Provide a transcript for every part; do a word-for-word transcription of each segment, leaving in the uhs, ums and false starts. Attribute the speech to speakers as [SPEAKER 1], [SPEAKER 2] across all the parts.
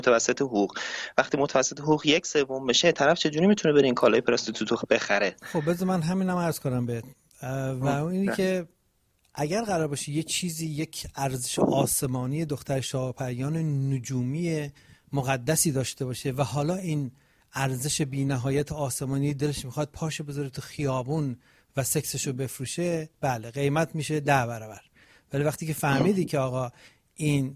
[SPEAKER 1] متوسط حقوق. وقتی متوسط حقوق یک سوم بشه، طرف چجوری میتونه بره این کالای پراستیتوتو بخره؟
[SPEAKER 2] خب بذار من همینم عرض کنم بهت و اون اینی که اگر قرار باشه یه چیزی، یک ارزش آسمانی دختر شاهپریان نجومی مقدسی داشته باشه و حالا این ارزش بی‌نهایت آسمانی دلش میخواد پاشو بذاره تو خیابون و سکسشو بفروشه، بله قیمت میشه ده برابر. ولی وقتی که فهمیدی که آقا این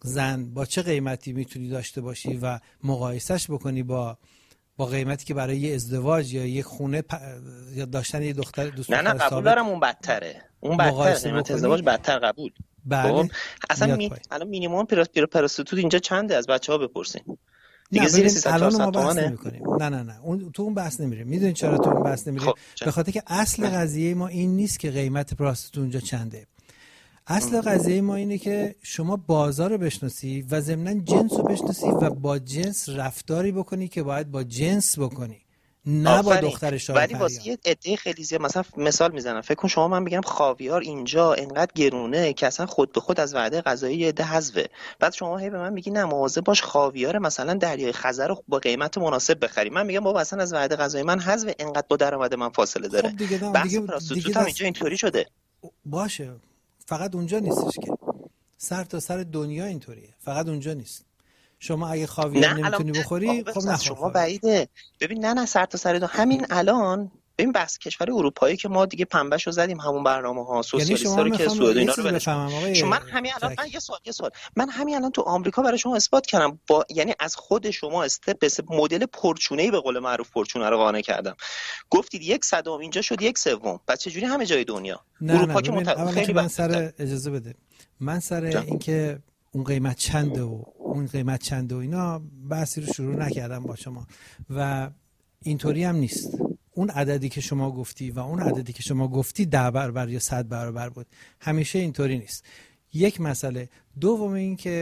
[SPEAKER 2] زن با چه قیمتی میتونی داشته باشی و مقایسش بکنی با با قیمتی که برای یه ازدواج یا یک خونه پ... یا داشتن یه دختر دوست
[SPEAKER 1] نه نه قبول دارم، اون بدتره، اون بدتره، قیمت ازدواج بدتر قبول.
[SPEAKER 2] بله.
[SPEAKER 1] خب اصلا می... الان مینیمم پراستیتوت اینجا چنده؟ از بچه‌ها بپرسین دیگه.
[SPEAKER 2] نه
[SPEAKER 1] زیر سیصد
[SPEAKER 2] الان ما
[SPEAKER 1] چهارصد
[SPEAKER 2] بحث نمی‌کنیم. نه نه نه اون تو اون بحث نمیریم. میدونید چرا تو اون بحث نمیریم؟
[SPEAKER 1] خب
[SPEAKER 2] به خاطر که اصل نه. قضیه ما این نیست که قیمت پراستیتوت اونجا چنده. اصل قضیه ما اینه که شما بازار رو بشناسی و ضمناً جنس رو بشناسی و با جنس رفتاری بکنی که باید با جنس بکنی، نه با دختر شاهپریان.
[SPEAKER 1] ولی واسه یه عده خیلی زیاد، مثلا مثال میزنم، فکر کن شما من میگم خاویار اینجا اینقدر گرونه که اصلا خود به خود از وعده غذایی یه عده حذفه، بعد شما هی به من میگی نه مواظب باش خاویار مثلا دریای خزر رو با قیمت مناسب بخری. من میگم بابا اصلا از وعده غذایی من حذف، اینقدر با درآمد من فاصله داره.
[SPEAKER 2] خب دیگه
[SPEAKER 1] بحث پراستیتوت هم اینجا اینطوری شده.
[SPEAKER 2] باشه، فقط اونجا نیستش که، سر تا سر دنیا اینطوریه، فقط اونجا نیست. شما اگه خاویار نمیتونی بخوری خب نه
[SPEAKER 1] شما بعیده. ببین نه نه سر تا سر دنیا همین الان. ببین بحث کشور اروپایی که ما دیگه پنبهشو زدیم همون برنامه‌ها سوسیالیست‌ها رو که سوئد اینا رو بفهمم. شما همین الان من یه سوال یه سوال من همین الان تو آمریکا برای شما اثبات کردم، با یعنی از خود شما استپ به استپ مدل پرچونه‌ای به قول معروف پرچونه رو قانع کردم. گفتید یک صدم اینجا شد یک سوم، بعد چه جوری همه جای دنیا؟ اروپا که مت... خیلی
[SPEAKER 2] من سر اجازه بده من سر اینکه اون قیمت چنده و اون قیمت چنده و اینا بحثی رو شروع نکردم با شما و اینطوری هم نیست. اون عددی که شما گفتی و اون عددی که شما گفتی ده برابر یا صد برابر بود، همیشه اینطوری نیست. یک مسئله. دوم این که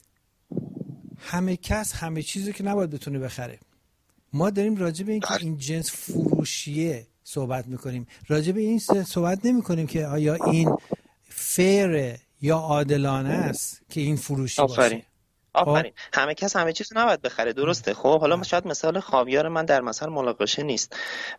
[SPEAKER 2] همه کس همه چیزی که نباید بتونه بخره. ما داریم راجع به این که این جنس فروشیه صحبت میکنیم، راجع به این صحبت نمی کنیم که آیا این فیره یا عادلانه است که این فروشی
[SPEAKER 1] آفرین.
[SPEAKER 2] باشه.
[SPEAKER 1] آفرین. همه کس همه چیز نباید بخره، درسته. خب حالا شاید مثال خاویار من در مثل مناقشه نیست،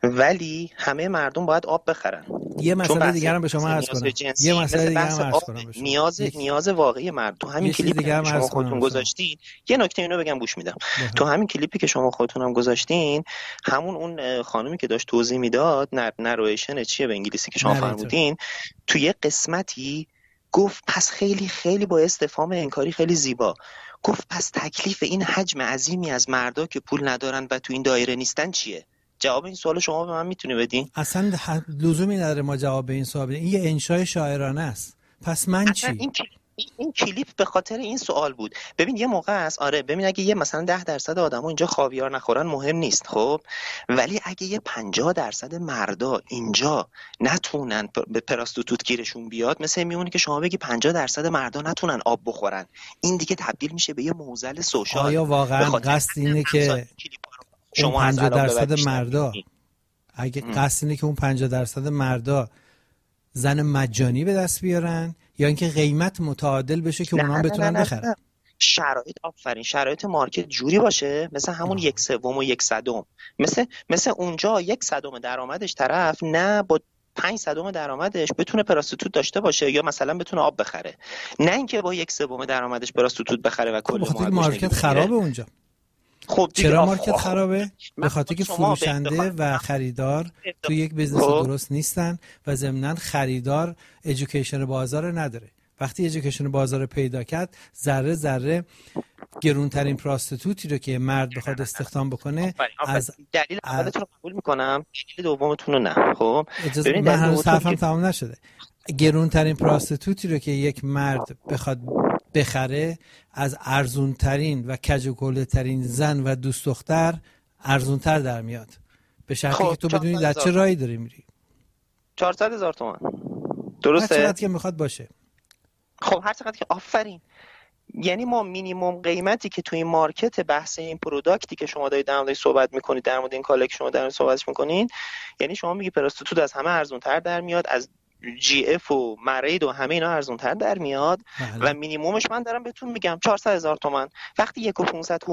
[SPEAKER 1] ولی همه مردم باید آب بخرن.
[SPEAKER 2] یه مسئله دیگه هم به شما عرض کنم. یه مسئله دیگه هم عرض کنم.
[SPEAKER 1] نیاز نیاز واقعی مردم. تو همین کلیپی که شما خودتون گذاشتین، یه نکته اینو بگم گوش میدم. تو همین کلیپی که شما خودتون هم گذاشتین، همون اون خانومی که داشت توضیح میداد، نرویشن چیه به انگلیسی که شما فرمودین، تو یه قسمتی گفت پس خیلی خیلی با استفهام انکاری خیلی زیبا گفت پس تکلیف این حجم عظیمی از مردا که پول ندارن و تو این دایره نیستن چیه؟ جواب این سوال شما به من میتونی بدین؟
[SPEAKER 2] اصلا لزومی نداره ما جواب به این سوال بدیم. این یه انشای شاعرانه است. پس من چی؟
[SPEAKER 1] این این کلیپ به خاطر این سوال بود. ببین یه موقع است، آره ببین اگه یه مثلا ده درصد آدما اینجا خاویار نخورن مهم نیست، خب ولی اگه یه پنجاه درصد مردا اینجا نتونن به پراستیتوت گیرشون بیاد، مثلا میمونه که شما بگی پنجاه درصد مردا نتونن آب بخورن، این دیگه تبدیل میشه به یه معضل سوشال.
[SPEAKER 2] آیا واقعا قصد اینه که شما پنجاه درصد مردا اگه قصد اینه که اون پنجاه درصد مردا زن مجانی به دست بیارن یا اینکه قیمت متعادل بشه که اونها بتونن بخرن؟
[SPEAKER 1] شرایط آفرین شرایط مارکت جوری باشه مثل همون یک سوم و یک صدم، مثل مثل اونجا یک صدم درآمدش طرف نه با پنج صدم درآمدش بتونه پراستیتوت داشته باشه یا مثلا بتونه آب بخره، نه اینکه با یک سوم درآمدش پراستیتوت بخره و کل
[SPEAKER 2] خب مارکت خرابه اونجا.
[SPEAKER 1] خب
[SPEAKER 2] چرا مارکت خرابه؟ به خاطر که فروشنده و خریدار تو یک بیزنس درست نیستن و ضمناً خریدار ادویکیشن بازار نداره. وقتی ادویکیشن بازار پیدا کرد، ذره ذره گرونترین پراستیتوتی رو که مرد بخواد استخدام بکنه از
[SPEAKER 1] دلیل اولتون رو قبول میکنم، دلیل دومتون رو نه. خب
[SPEAKER 2] ببینید من هنوز حرفم تمام نشده. گرونترین پراستیتوتی رو که یک مرد بخواد بخره از ارزونترین و کج‌وکله‌ترین زن و دوست دختر ارزونتر در میاد، به شرطی که تو بدونی در چه راهی داری میری.
[SPEAKER 1] چهارصد هزار تومان درسته؟
[SPEAKER 2] هر چقدر که میخواد باشه.
[SPEAKER 1] خب هر چقدر که آفرین. یعنی ما مینیمم قیمتی که توی مارکت بحث این پروداکتی که شما دارید در موردش صحبت میکنید، در مورد این کالا که شما در موردش صحبت میکنین، یعنی شما میگی پراستیتوت از همه ارزونتر در میاد، از جی اف و مرید و همه اینا ارزون تر در میاد. بله. و مینیمومش من دارم بهتون میگم چهارصد هزار تومان. وقتی یک و پانصد